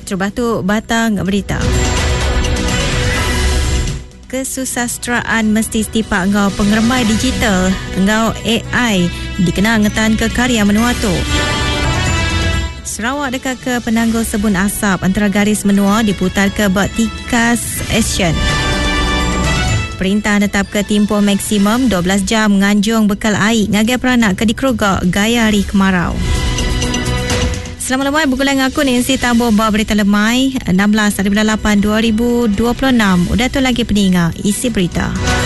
Terbatu batang berita. Kesusastraan mesti setipak engkau pengermai digital, engkau AI dikenal ngetan ke karya menuatu. Sarawak dekat ke penanggul sebun asap antara garis menua diputar ke Baktikas Action. Perintah netap ke tempoh maksimum 12 jam nganjung bekal air ngagai peranak ke dikerugak gaya hari kemarau. Selamat lemai bergulang aku Nancy Tambor bawa berita lemai 16/8/2026. Udah tu lagi peningat isi berita.